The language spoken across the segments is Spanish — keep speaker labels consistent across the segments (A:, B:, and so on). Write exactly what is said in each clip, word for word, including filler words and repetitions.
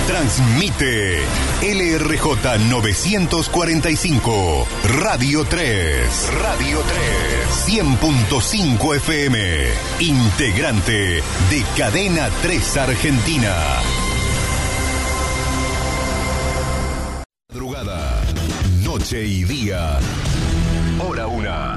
A: Transmite L R J novecientos cuarenta y cinco, Radio tres. Radio tres. cien punto cinco F M. Integrante de Cadena tres Argentina. Madrugada, noche y día. Hora una.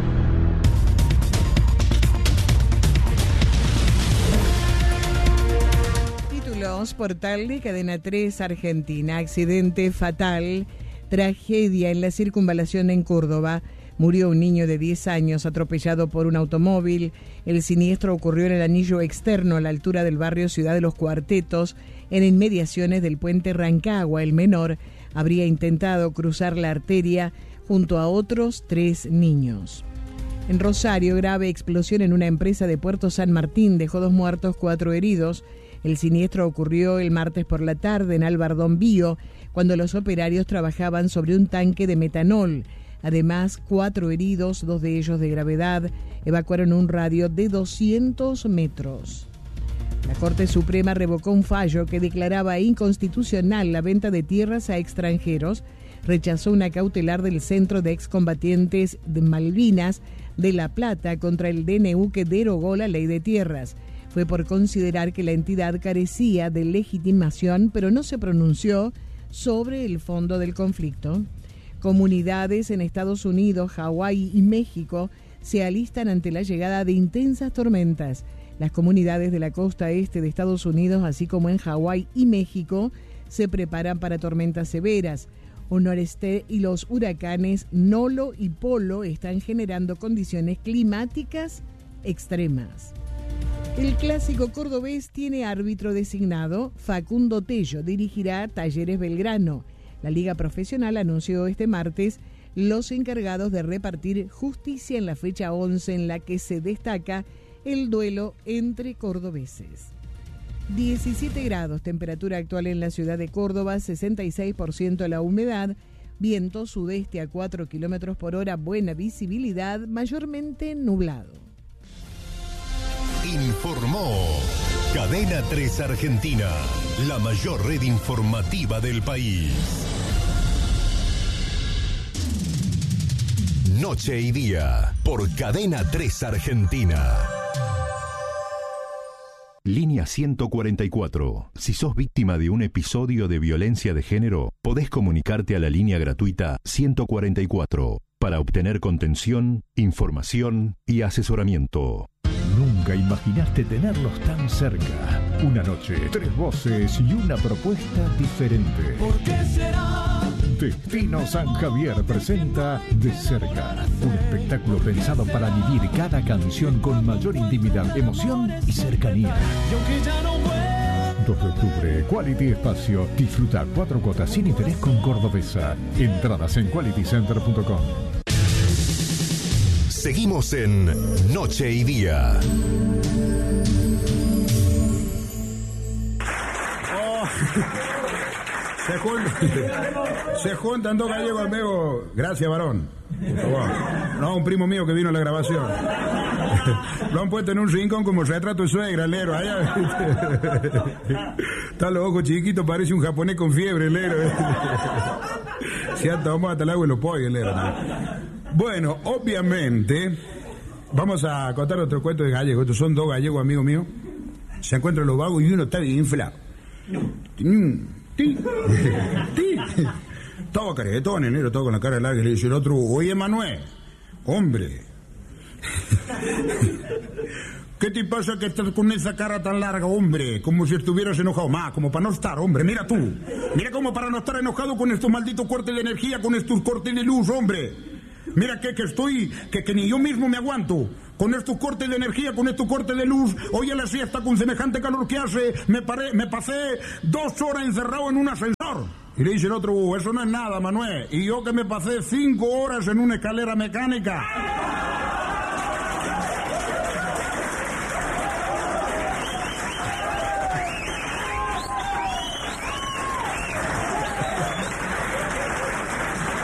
B: Portal de Cadena tres Argentina. Accidente fatal, tragedia en la circunvalación en Córdoba. Murió un niño de diez años atropellado por un automóvil. El siniestro ocurrió en el anillo externo a la altura del barrio Ciudad de los Cuartetos, en inmediaciones del puente Rancagua. El menor habría intentado cruzar la arteria junto a otros tres niños. En Rosario, grave explosión en una empresa de Puerto San Martín dejó dos muertos, cuatro heridos. El siniestro ocurrió el martes por la tarde en Albardón Bío, cuando los operarios trabajaban sobre un tanque de metanol. Además, cuatro heridos, dos de ellos de gravedad, evacuaron un radio de doscientos metros. La Corte Suprema revocó un fallo que declaraba inconstitucional la venta de tierras a extranjeros. Rechazó una cautelar del Centro de Excombatientes de Malvinas de La Plata contra el D N U que derogó la ley de tierras. Fue por considerar que la entidad carecía de legitimación, pero no se pronunció sobre el fondo del conflicto. Comunidades en Estados Unidos, Hawái y México se alistan ante la llegada de intensas tormentas. Las comunidades de la costa este de Estados Unidos, así como en Hawái y México, se preparan para tormentas severas. Onoreste y los huracanes Nolo y Polo están generando condiciones climáticas extremas. El clásico cordobés tiene árbitro designado. Facundo Tello dirigirá Talleres Belgrano. La Liga Profesional anunció este martes los encargados de repartir justicia en la fecha once, en la que se destaca el duelo entre cordobeses. diecisiete grados, temperatura actual en la ciudad de Córdoba, sesenta y seis por ciento la humedad, viento sudeste a cuatro kilómetros por hora, buena visibilidad, mayormente nublado.
A: Informó Cadena tres Argentina, la mayor red informativa del país. Noche y día, por Cadena tres Argentina. Línea ciento cuarenta y cuatro. Si sos víctima de un episodio de violencia de género, podés comunicarte a la línea gratuita ciento cuarenta y cuatro para obtener contención, información y asesoramiento.
C: Nunca imaginaste tenerlos tan cerca. Una noche, tres voces y una propuesta diferente.
D: ¿Por qué será?
C: Destino San Javier presenta De Cerca, un espectáculo pensado para vivir cada canción con mayor intimidad, emoción y cercanía.
D: Yo que ya no vuelvo.
C: dos de octubre, Quality Espacio. Disfruta cuatro cuotas sin interés con Cordobesa. Entradas en quality center punto com.
A: Seguimos en Noche y Día.
E: Oh. Se juntan, se juntan dos gallegos amigos. Gracias, varón. No, un primo mío que vino a la grabación. Lo han puesto en un rincón como retrato de suegra, lero. Allá. Está los ojos chiquitos, parece un japonés con fiebre, lero. Se ha tomado hasta el agua y lo pollos, lero. Bueno, obviamente, vamos a contar otro cuento de gallegos. Estos son dos gallegos amigos míos. Se encuentran los vagos y uno está bien inflado. Ti, ti. Todo caretón, enero, todo con la cara larga. Y le dice el otro, oye, Manuel, hombre, ¿qué te pasa que estás con esa cara tan larga, hombre? Como si estuvieras enojado. Más, como para no estar, hombre, mira tú. Mira como para no estar enojado con estos malditos cortes de energía, con estos cortes de luz, hombre. Mira que, que estoy, que, que ni yo mismo me aguanto. Con estos cortes de energía, con estos cortes de luz. Hoy a la siesta, con semejante calor que hace, me, paré, me pasé dos horas encerrado en un ascensor. Y le dice el otro, uh, eso no es nada, Manuel. Y yo que me pasé cinco horas en una escalera mecánica.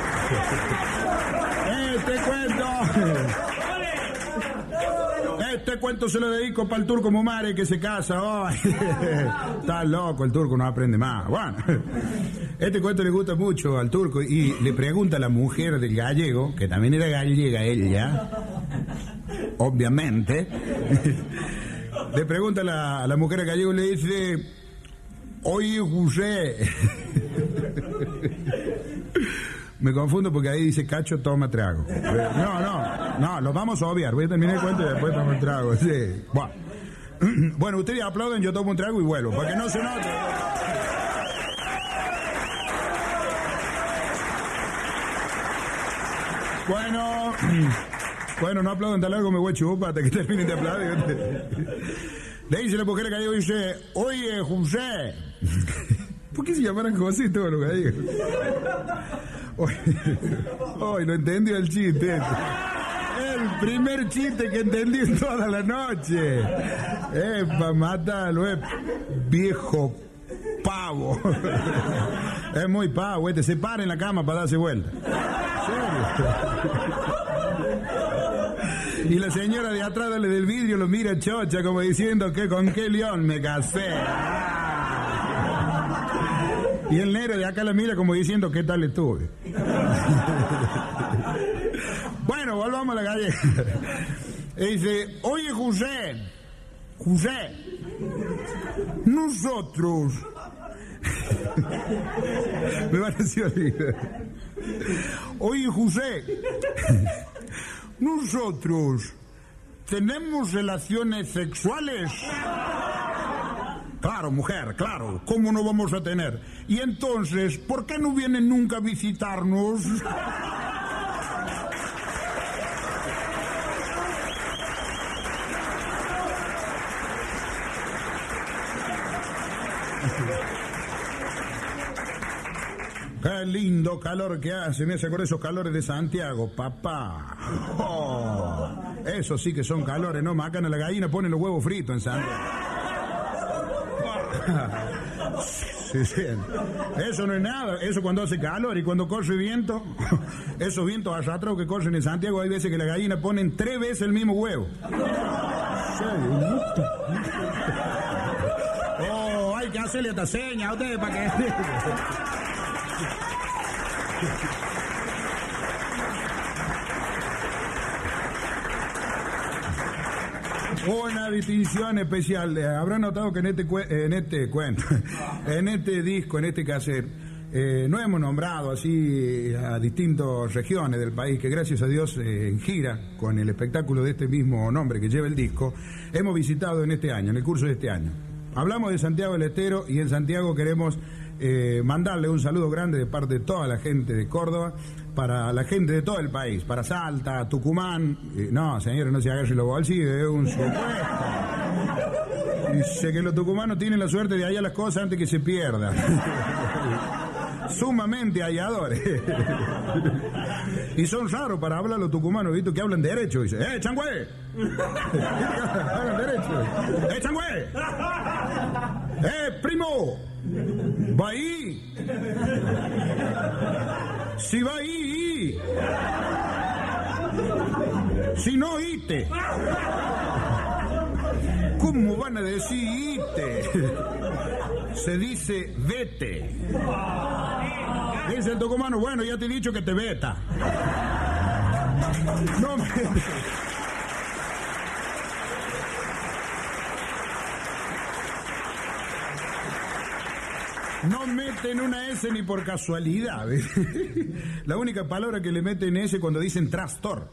E: Este este cuento se lo dedico para el turco Mumare que se casa hoy. Está loco, el turco no aprende más. Bueno, este cuento le gusta mucho al turco y le pregunta a la mujer del gallego, que también era gallega ella, obviamente. Le pregunta a la, a la mujer del gallego y le dice: oye, José. Me confundo porque ahí dice Cacho toma trago. No, no, no, los vamos a obviar. Voy a terminar el cuento y después tomo un trago. Sí. Bueno. Bueno, ustedes aplauden, yo tomo un trago y vuelvo, para que no se note. Bueno, bueno, no aplaudan tan largo, me voy a chupar hasta que terminen de aplaudir. Le dice la mujer que dice: oye, José. ¿Por qué se llamaran José todos los gallegos? Hoy, hoy no entendió el chiste. El primer chiste que entendí en toda la noche. Eh, pa' matarlo, es viejo pavo. Es muy pavo, este se para en la cama para darse vuelta. ¿Serio? Y la señora de atrás del vidrio lo mira chocha como diciendo que con qué león me casé. Y el negro de acá la mira como diciendo qué tal estuve. Bueno, volvamos a la gallega. Y dice: oye, José, José, nosotros... Me pareció lindo. Oye, José, nosotros tenemos relaciones sexuales. Claro, mujer, claro, ¿cómo no vamos a tener? Y entonces, ¿por qué no vienen nunca a visitarnos? Qué lindo calor que hace, me hace acordar esos calores de Santiago, papá. Oh, eso sí que son calores, ¿no? Macan a la gallina, ponen los huevos fritos en Santiago. Sí, sí. Eso no es nada, eso cuando hace calor y cuando corre viento, esos vientos arrastrados que corren en Santiago, hay veces que la gallina ponen tres veces el mismo huevo. Oh, hay que hacerle esta seña a ustedes para que... Una distinción especial. Habrán notado que en este, cue- en este cuento, en este disco, en este cassette, eh, no hemos nombrado así a distintas regiones del país que gracias a Dios eh, en gira con el espectáculo de este mismo nombre que lleva el disco, hemos visitado en este año, en el curso de este año. Hablamos de Santiago del Estero y en Santiago queremos eh, mandarle un saludo grande de parte de toda la gente de Córdoba, para la gente de todo el país, para Salta, Tucumán. Eh, no, señores, no se agarren los bolsillos, es un supuesto. Dice que los tucumanos tienen la suerte de hallar las cosas antes que se pierdan. Sumamente halladores. Y son raros para hablar los tucumanos, ¿viste? Que hablan derecho. Dice: ¡eh, changüe! Hablan derecho. ¡eh, changüe! ¡eh, primo! ¡Va ahí! Si va ahí, si no, ite. ¿Cómo van a decir ite? Se dice vete. Dice el tucumano: bueno, ya te he dicho que te veta. No me... No meten una S ni por casualidad. La única palabra que le meten S cuando dicen trastor.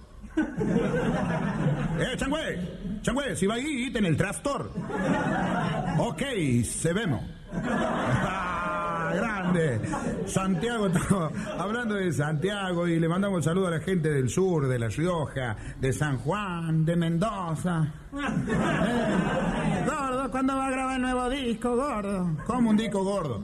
E: ¡Eh, changüe! ¡Changüe! Si va ahí, íten el trastor. Ok, se vemos. Ah, grande. Santiago, hablando de Santiago, y le mandamos saludo a la gente del sur, de La Rioja, de San Juan, de Mendoza. Eh, gordo, ¿cuándo va a grabar el nuevo disco, gordo? ¿Cómo un disco gordo?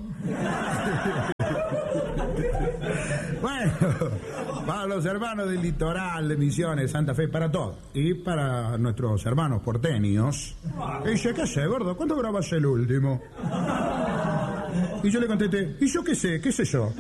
E: Bueno, para los hermanos del litoral, de Misiones, Santa Fe, para todos. Y para nuestros hermanos porteños. Y dice: ¿qué sé, gordo? ¿Cuándo grabas el último? Y yo le contesté: ¿y yo qué sé? ¿Qué sé yo?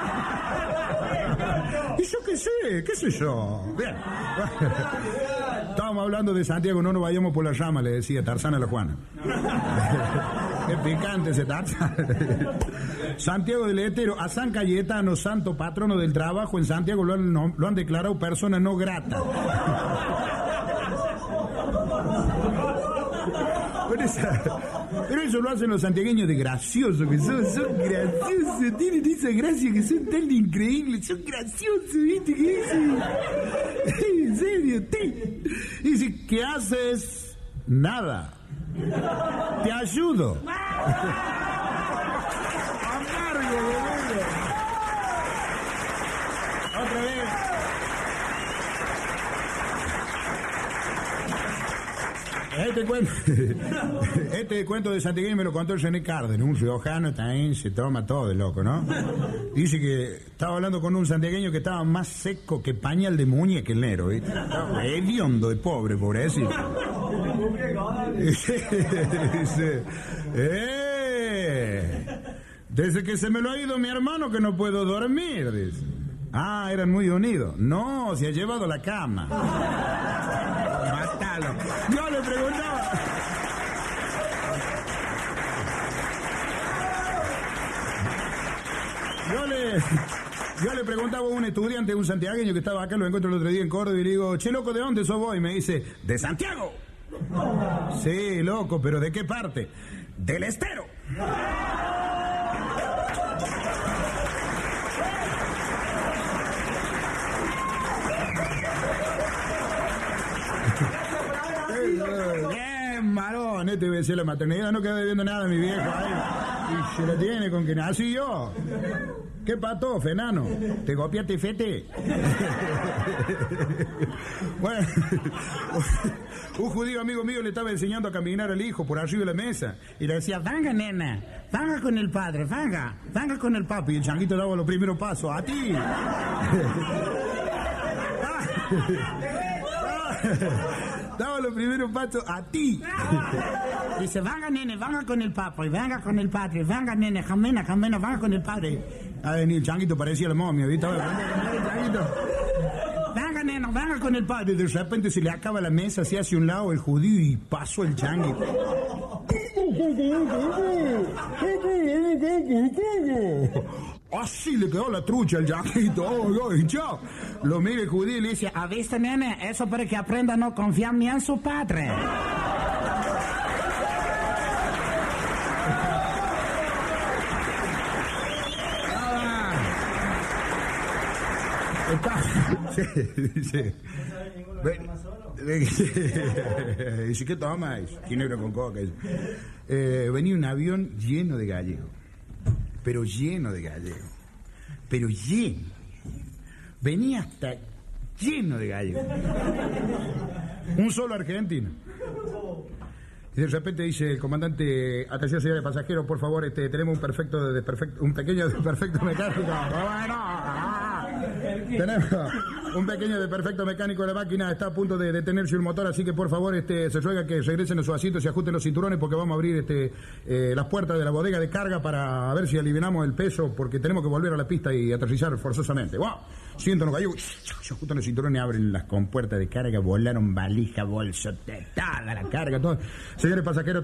E: ¿Y yo qué sé? ¿Qué sé yo? Bien. Estábamos hablando de Santiago, no nos vayamos por la rama, le decía Tarzán a la Juana. Qué picante ese Tarzán. Santiago del Estero, a San Cayetano, santo patrono del trabajo, en Santiago lo han, no, lo han declarado persona no grata. Pero, esa, pero eso lo hacen los santiagueños de graciosos, que son, son graciosos, tienen esa gracia que son tan increíbles, son graciosos, ¿viste? ¿Qué dicen? En serio, te dice, ¿qué haces? Nada. Te ayudo. Amargo, boludo. Otra vez. Este cuento, este cuento de Santiago me lo contó el René Cárdenas, un riojano también se toma todo de loco, ¿no? Dice que estaba hablando con un santiagueño que estaba más seco que pañal de muñeca el negro, ¿viste? Estaba hediondo de pobre, pobrecito. Dice, ¡eh! Desde que se me lo ha ido mi hermano que no puedo dormir, dice. Ah, eran muy unidos. No, se ha llevado la cama. Mátalo. Yo le preguntaba. Yo le, yo le preguntaba a un estudiante, un santiagueño que estaba acá, lo encuentro el otro día en Córdoba, y le digo, che, loco, ¿de dónde sos vos? Y me dice, de Santiago. Sí, loco, pero ¿de qué parte? Del Estero. Bien, varón, este debe ser la maternidad, no queda debiendo nada a mi viejo ahí. Y se la tiene con que nací yo. ¿Qué pato, fenano? ¿Te copiaste fete? Bueno, un judío amigo mío le estaba enseñando a caminar al hijo por arriba de la mesa y le decía, venga nena, venga con el padre, venga, venga con el papi. Y el changuito daba los primeros pasos, a ti. Daba los primeros pasos a ti. Dice, venga nene, venga con el papi, venga con el padre, venga nene, camina, camina, venga con el padre. A venir el changuito parecía la momia, ¿viste? Venga nena, venga con el padre. De repente se le acaba la mesa, se hace un lado el judío y pasó el changuito. Así le quedó la trucha al changuito. Oh, oh, chao. Lo mira el judío y le dice, ¿ha visto, nene? Eso para que aprenda a no confiar ni en su padre. Sí, sí. Dice, ¿qué tomas? Ginebra con coca. Eh, venía un avión lleno de gallegos. Pero lleno de gallegos. Pero lleno. Venía hasta lleno de gallegos. Un solo argentino. Y de repente dice el comandante, atención señores pasajeros, por favor, este, tenemos un perfecto de perfecto, un pequeño de perfecto mecánico. Tenemos un pequeño de perfecto mecánico de la máquina, está a punto de detenerse el motor, así que por favor este, se ruega que regresen a sus asientos y ajusten los cinturones porque vamos a abrir este, eh, las puertas de la bodega de carga para ver si aliviamos el peso porque tenemos que volver a la pista y aterrizar forzosamente. ¡Wow! Sienten los gallegos, se ajustan los cinturones, abren las compuertas de carga, volaron valija, bolsa, toda la carga, todo. Señores pasajeros,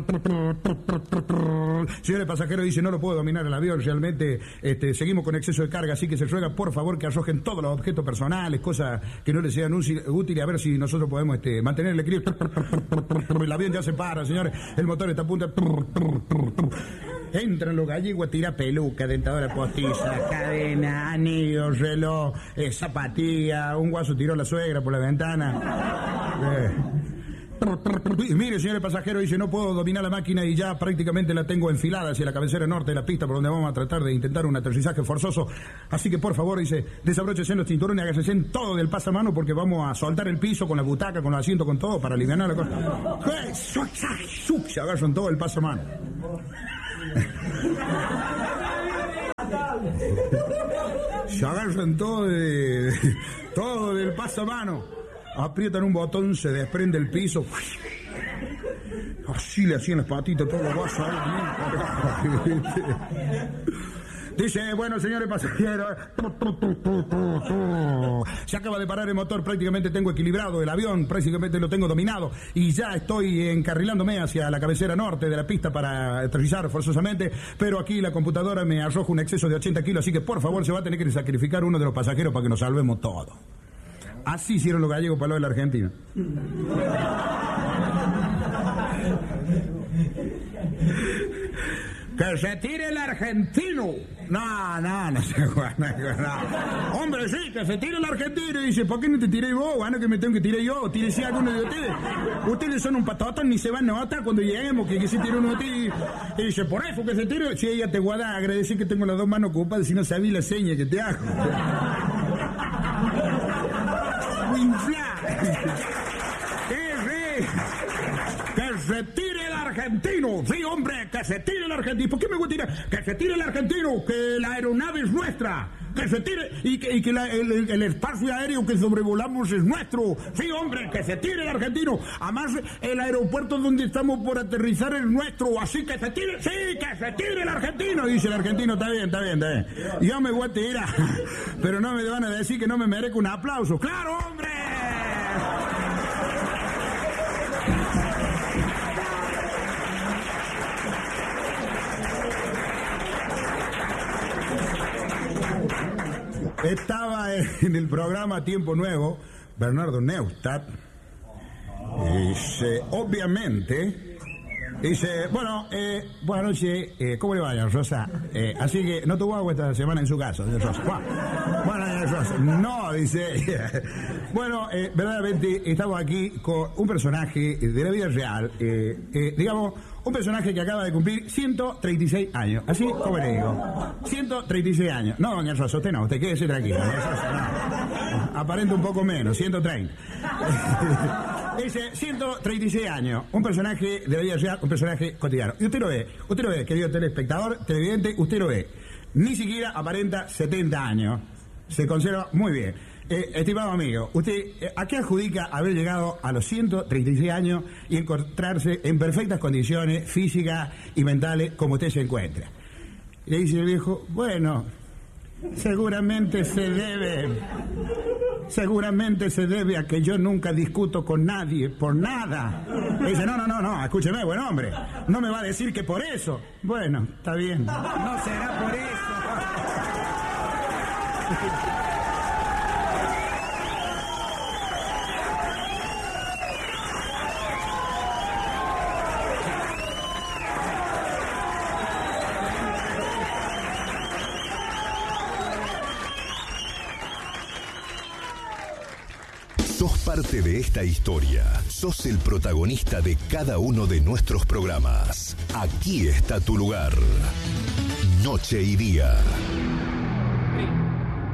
E: señores pasajeros, dice, no lo puedo dominar el avión, realmente este, seguimos con exceso de carga, así que se ruega por favor que arrojen todos los objetos personales, cosas que no les sean útiles, a ver si nosotros podemos este, mantener el equilibrio. El avión ya se para, señores, el motor está a punto de... Entran los gallegos a tirar peluca, dentadura postiza, cadena, anillos, reloj, eh, zapatilla, un guaso tiró a la suegra por la ventana. Eh. Mire, señores pasajeros, dice, no puedo dominar la máquina y ya prácticamente la tengo enfilada hacia la cabecera norte de la pista por donde vamos a tratar de intentar un aterrizaje forzoso. Así que, por favor, dice, desabróchese los cinturones y hágase en todo del pasamano porque vamos a soltar el piso con la butaca, con los asientos, con todo para aliviar la cosa. Se agarran todo el pasamano. Se agarran todo de, todo del pasamano, aprietan un botón, se desprende el piso, así le hacían las patitas todos los guasos. Dice, bueno, señores pasajeros, se acaba de parar el motor, prácticamente tengo equilibrado el avión, prácticamente lo tengo dominado y ya estoy encarrilándome hacia la cabecera norte de la pista para aterrizar forzosamente, pero aquí la computadora me arroja un exceso de ochenta kilos, así que por favor se va a tener que sacrificar uno de los pasajeros para que nos salvemos todos. Así hicieron los gallegos para lo del argentino. ¡Que se tire el argentino! No, no, no se juega, no, no. Hombre, sí, que se tire el argentino. Y dice, ¿por qué no te tiré vos? Bueno, que me tengo que tirar yo. Tírese alguno de ustedes. Ustedes son un patotón, ni se van a notar cuando lleguemos que, que se tire uno de ustedes. Y dice, por eso que se tire. Si ella te guarda, agradecer que tengo las dos manos ocupadas, si no sabía la seña que te hago. Que se tire el argentino. Sí, hombre, que se tire el argentino. ¿Por qué me voy a tirar? Que se tire el argentino, que la aeronave es nuestra. Que se tire y que, y que la, el, el espacio aéreo que sobrevolamos es nuestro. Sí, hombre, que se tire el argentino. Además, el aeropuerto donde estamos por aterrizar es nuestro. Así que se tire, sí, que se tire el argentino. Dice el argentino, está bien, está bien, está bien. Yo me voy a tirar, pero no me van a decir que no me merezco un aplauso. ¡Claro, hombre! Estaba en el programa Tiempo Nuevo Bernardo Neustadt. Dice, obviamente, dice, bueno, eh, buenas noches, eh, ¿cómo le vaya, Rosa? Eh, así que no tuvo agua esta semana en su casa, Rosa. Bueno, Rosa, no, dice. Bueno, eh, verdaderamente estamos aquí con un personaje de la vida real, eh, eh, digamos, un personaje que acaba de cumplir ciento treinta y seis años, así como le digo, ciento treinta y seis años. No, doña Rosa, usted no, usted quédese tranquilo. Rosa, no. Aparenta un poco menos, ciento treinta. Dice, ciento treinta y seis años, un personaje de la vida real, un personaje cotidiano. Y usted lo ve, usted lo ve, querido telespectador, televidente, usted lo ve. Ni siquiera aparenta setenta años. Se conserva muy bien. Eh, estimado amigo, ¿usted eh, a qué adjudica haber llegado a los ciento treinta y seis años y encontrarse en perfectas condiciones físicas y mentales como usted se encuentra? Y le dice el viejo, bueno, seguramente se debe, seguramente se debe a que yo nunca discuto con nadie por nada. Le dice, no, no, no, no, escúcheme, buen hombre, no me va a decir que por eso. Bueno, está bien, no será por eso.
A: Sos parte de esta historia. Sos el protagonista de cada uno de nuestros programas. Aquí está tu lugar. Noche y día.